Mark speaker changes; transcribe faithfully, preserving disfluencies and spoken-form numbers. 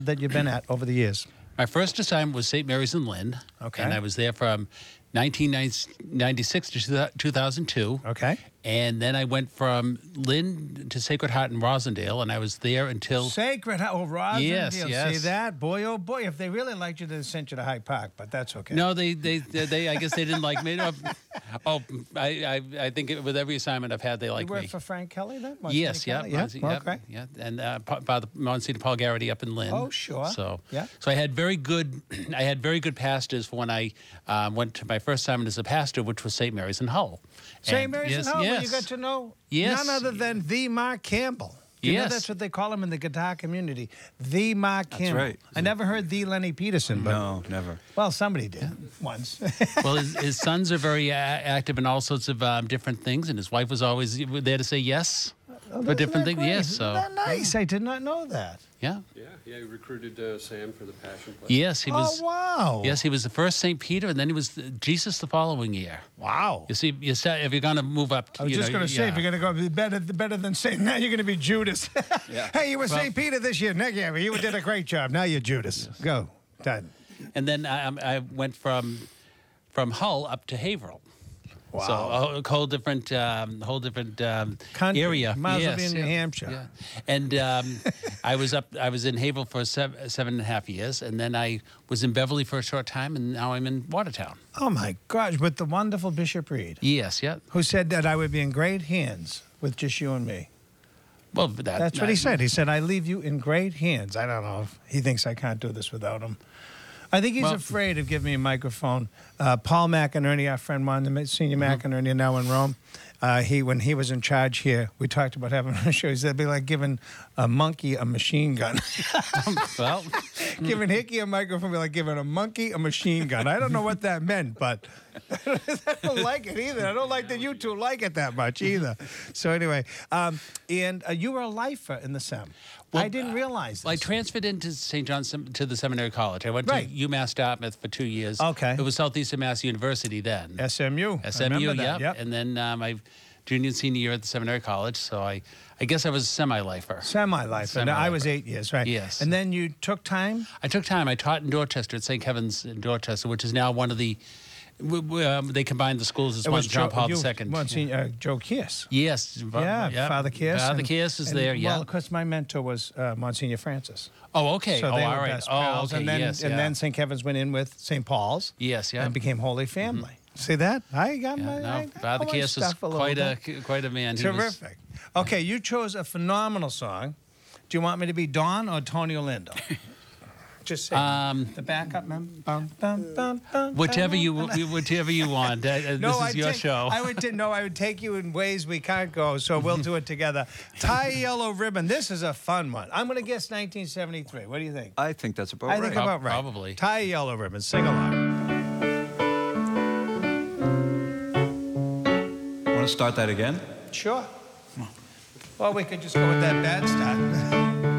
Speaker 1: that you've been at over the years?
Speaker 2: My first assignment was Saint Mary's in Lynn.
Speaker 1: Okay.
Speaker 2: And I was there from nineteen ninety-six to two thousand two.
Speaker 1: Okay.
Speaker 2: And then I went from Lynn to Sacred Heart in Rosendale, and I was there until...
Speaker 1: Sacred Heart, oh, Rosendale.
Speaker 2: Yes,
Speaker 1: See
Speaker 2: yes.
Speaker 1: that? Boy, oh, boy. If they really liked you, they'd sent you to Hyde Park, but that's okay.
Speaker 2: No, they, they, they, they I guess they didn't like me. No, Oh, I, I, I think it, with every assignment I've had, they like
Speaker 1: You worked
Speaker 2: me.
Speaker 1: for Frank Kelly then?
Speaker 2: Yes, yeah,
Speaker 1: Kelly? Yeah,
Speaker 2: Monsignor, yeah,
Speaker 1: okay.
Speaker 2: yeah, and uh, Pa- Father Monsignor Paul Garrity up in Lynn.
Speaker 1: Oh, sure.
Speaker 2: So,
Speaker 1: Yeah.
Speaker 2: so I had very good, I had very good pastors for when I um, went to my first assignment as a pastor, which was Saint Mary's in Hull.
Speaker 1: Saint
Speaker 2: And
Speaker 1: Mary's
Speaker 2: yes,
Speaker 1: in Hull,
Speaker 2: yes.
Speaker 1: where you got to know
Speaker 2: Yes.
Speaker 1: none other than the Mark Campbell. You know
Speaker 2: Yes.
Speaker 1: that's what they call him in the guitar community, the Mark Campbell.
Speaker 3: right.
Speaker 1: I never heard the Lenny Peterson, but
Speaker 3: No, never.
Speaker 1: well, somebody did once.
Speaker 2: Well, his, his sons are very uh, active in all sorts of um, different things, and his wife was always there to say yes
Speaker 1: Oh,
Speaker 2: for
Speaker 1: isn't
Speaker 2: different
Speaker 1: that
Speaker 2: things.
Speaker 1: great?
Speaker 2: Yes,
Speaker 1: Isn't
Speaker 2: so
Speaker 1: that nice? I did not know that.
Speaker 2: yeah,
Speaker 4: Yeah, yeah, he recruited uh, Sam for the Passion Play.
Speaker 2: yes, he was.
Speaker 1: Oh wow!
Speaker 2: Yes, he was the first Saint Peter, and then he was Jesus the following year.
Speaker 1: Wow.
Speaker 2: You see, you start, if you're going to move up,
Speaker 1: I was
Speaker 2: you
Speaker 1: just
Speaker 2: know,
Speaker 1: going to say,
Speaker 2: yeah.
Speaker 1: if you're going to go better, better than Saint, now you're going to be Judas.
Speaker 3: Yeah.
Speaker 1: Hey, you were
Speaker 2: Well-
Speaker 1: Saint Peter this year. Next year, you did a great job. Now you're Judas. Go. Done.
Speaker 2: And then I, I went from from Hull up to Haverhill.
Speaker 1: Wow.
Speaker 2: So a whole different, um, whole different um,
Speaker 1: Country.
Speaker 2: area.
Speaker 1: Might as well
Speaker 2: Yes,
Speaker 1: be in New
Speaker 2: yeah,
Speaker 1: Hampshire.
Speaker 2: Yeah. And um, I was up. I was in Haverhill for seven, seven and a half years, and then I was in Beverly for a short time, and now I'm in Watertown.
Speaker 1: Oh my gosh, with the wonderful Bishop Reed,
Speaker 2: Yes, yeah.
Speaker 1: who said that I would be in great hands with just you and me.
Speaker 2: Well, that,
Speaker 1: That's what he
Speaker 2: I-
Speaker 1: said. He said, I leave you in great hands. I don't know if he thinks I can't do this without him. I think he's
Speaker 2: Well-
Speaker 1: afraid of giving me a microphone. Uh, Paul McInerney, our friend, Mon- Senior
Speaker 2: Mm-hmm.
Speaker 1: McInerney, now in Rome, uh, he when he was in charge here, we talked about having a show. He said it'd be like giving a monkey a machine gun.
Speaker 2: Well,
Speaker 1: Giving Hickey a microphone would be like giving a monkey a machine gun. I don't know what that meant, but I don't like it either. I don't like that you two like it that much either. So anyway, um, and uh, you were a lifer in the Sem.
Speaker 2: Well,
Speaker 1: I didn't realize this.
Speaker 2: I transferred into Saint John's Sem- to the seminary college. I went
Speaker 1: Right.
Speaker 2: to UMass Dartmouth for two years.
Speaker 1: Okay.
Speaker 2: It was Southeastern Mass University then.
Speaker 1: S M U. I
Speaker 2: S M U,
Speaker 1: remember
Speaker 2: yeah.
Speaker 1: that. Yep.
Speaker 2: And then um, I junior and senior year at the seminary college. So I, I guess I was a semi-lifer.
Speaker 1: Semi-life. And I was eight years, right?
Speaker 2: Yes.
Speaker 1: And then you took time?
Speaker 2: I took time. I taught in Dorchester at Saint Kevin's in Dorchester, which is now one of the. W- w- um, they combined the schools as
Speaker 1: It
Speaker 2: one.
Speaker 1: was
Speaker 2: John
Speaker 1: Joe-
Speaker 2: Paul
Speaker 1: you-
Speaker 2: the Second.
Speaker 1: Monsignor, uh, Joe Kiers.
Speaker 2: Yes.
Speaker 1: Yeah, Father Kiers.
Speaker 2: Father
Speaker 1: and-
Speaker 2: Kiers is
Speaker 1: and-
Speaker 2: there. Yeah.
Speaker 1: Well, of course, my mentor was uh, Monsignor Francis.
Speaker 2: Oh, okay.
Speaker 1: So
Speaker 2: oh,
Speaker 1: they
Speaker 2: all
Speaker 1: were
Speaker 2: right.
Speaker 1: best
Speaker 2: Oh,
Speaker 1: pals.
Speaker 2: okay.
Speaker 1: And then,
Speaker 2: yes.
Speaker 1: and
Speaker 2: yeah.
Speaker 1: then Saint Kevin's went in with Saint Paul's.
Speaker 2: Yes. Yeah.
Speaker 1: And became Holy Family. See that? I got
Speaker 2: yeah,
Speaker 1: my,
Speaker 2: no,
Speaker 1: I got
Speaker 2: Father
Speaker 1: all my
Speaker 2: Kiers is
Speaker 1: stuff a little
Speaker 2: quite a
Speaker 1: bit.
Speaker 2: quite a man. He was-
Speaker 1: Terrific. Okay, you chose a phenomenal song. Do you want me to be Don or Tony Olindo? Just say
Speaker 2: Um,
Speaker 1: the backup man. Bum, bum, bum, bum,
Speaker 2: Whichever
Speaker 1: bum,
Speaker 2: you
Speaker 1: bum.
Speaker 2: whichever you want. Uh, uh, this
Speaker 1: No,
Speaker 2: is
Speaker 1: I'd
Speaker 2: your
Speaker 1: take,
Speaker 2: show.
Speaker 1: I would t- no, I would take you in ways we can't go, so we'll do it together. Tie a yellow ribbon. This is a fun one. I'm going to guess nineteen seventy-three. What do you think?
Speaker 3: I think that's about
Speaker 1: I
Speaker 3: right.
Speaker 1: think about right.
Speaker 2: Probably.
Speaker 1: Tie a yellow ribbon. Sing along.
Speaker 3: Want to start that again?
Speaker 1: Sure. Well, we could just go with that bad start.